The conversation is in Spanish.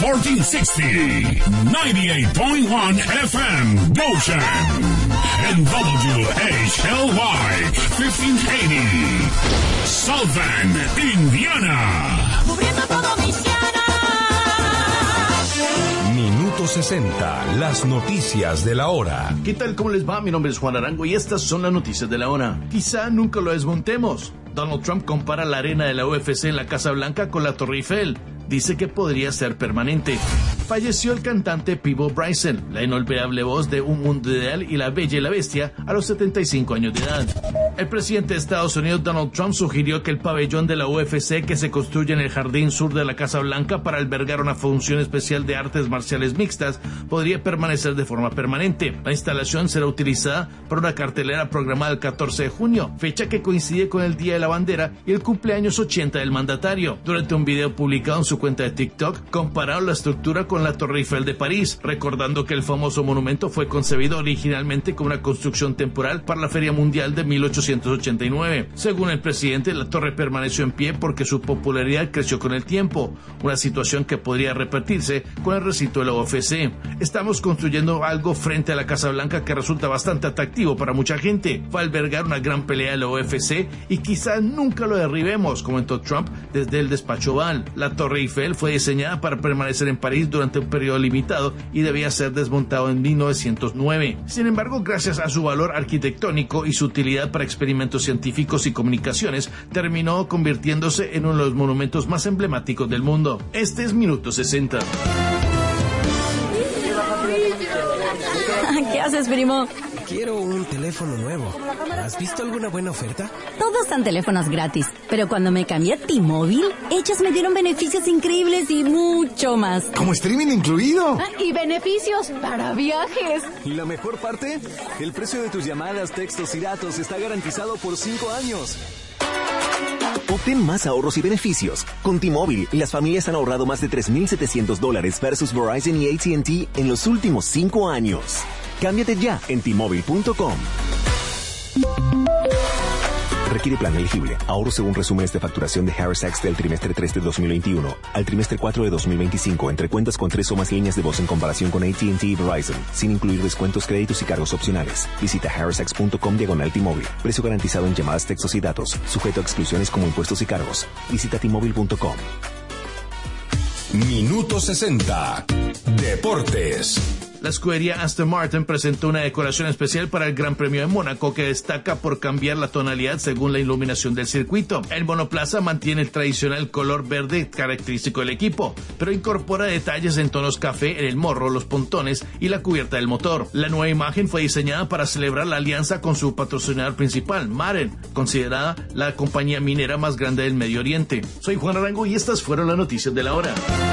1460, 98.1 FM, Goshen, and WHLY, 1580, South Bend, Indiana. Cubriendo todo Michiana. Minuto 60, las noticias de la hora. ¿Qué tal? ¿Cómo les va? Mi nombre es Juan Arango y estas son las noticias de la hora. Quizá nunca lo desmontemos. Donald Trump compara la arena de la UFC en la Casa Blanca con la Torre Eiffel. Dice que podría ser permanente. Falleció el cantante Peabo Bryson, la inolvidable voz de Un Mundo Ideal y La Bella y la Bestia, a los 75 años de edad. El presidente de Estados Unidos, Donald Trump, sugirió que el pabellón de la UFC, que se construye en el jardín sur de la Casa Blanca para albergar una función especial de artes marciales mixtas, podría permanecer de forma permanente. La instalación será utilizada por una cartelera programada el 14 de junio, fecha que coincide con el Día de la Bandera y el cumpleaños 80 del mandatario. Durante un video publicado en su cuenta de TikTok, compararon la estructura con la Torre Eiffel de París, recordando que el famoso monumento fue concebido originalmente como una construcción temporal para la Feria Mundial de 1889. Según el presidente, la torre permaneció en pie porque su popularidad creció con el tiempo, una situación que podría repetirse con el recinto de la UFC. Estamos construyendo algo frente a la Casa Blanca que resulta bastante atractivo para mucha gente. Va a albergar una gran pelea de la UFC y quizás nunca lo derribemos, comentó Trump desde el despacho Oval. La Torre Eiffel fue diseñada para permanecer en París durante un periodo limitado y debía ser desmontado en 1909. Sin embargo, gracias a su valor arquitectónico y su utilidad para experimentos científicos y comunicaciones, terminó convirtiéndose en uno de los monumentos más emblemáticos del mundo. Este es Minuto 60. ¿Qué haces, primo? Quiero un teléfono nuevo. ¿Has visto alguna buena oferta? Todos dan teléfonos gratis, pero cuando me cambié a T-Mobile, ellos me dieron beneficios increíbles y mucho más. ¿Como streaming incluido? Y beneficios para viajes. Y la mejor parte, el precio de tus llamadas, textos y datos está garantizado por 5 años. Obtén más ahorros y beneficios. Con T-Mobile, las familias han ahorrado más de $3,700 versus Verizon y AT&T en los últimos 5 años. Cámbiate ya en T-Mobile.com. Requiere plan elegible. Ahorro según resúmenes de facturación de Harris Sachs del trimestre 3 de 2021 al trimestre 4 de 2025 entre cuentas con 3 o más líneas de voz en comparación con AT&T y Verizon, sin incluir descuentos, créditos y cargos opcionales. Visita harrisax.com/T-Mobile. Precio garantizado en llamadas, textos y datos. Sujeto a exclusiones como impuestos y cargos. Visita T-Mobile.com. Minuto 60, Deportes. La escudería Aston Martin presentó una decoración especial para el Gran Premio de Mónaco que destaca por cambiar la tonalidad según la iluminación del circuito. El monoplaza mantiene el tradicional color verde característico del equipo, pero incorpora detalles en tonos café en el morro, los pontones y la cubierta del motor. La nueva imagen fue diseñada para celebrar la alianza con su patrocinador principal, Maren, considerada la compañía minera más grande del Medio Oriente. Soy Juan Arango y estas fueron las noticias de la hora.